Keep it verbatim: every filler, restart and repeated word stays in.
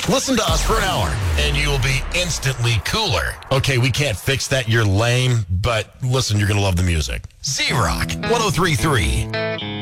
Listen to us for an hour, and you will be instantly cooler. Okay, we can't fix that. You're lame, but listen, you're going to love the music. Z-Rock, one oh three point three.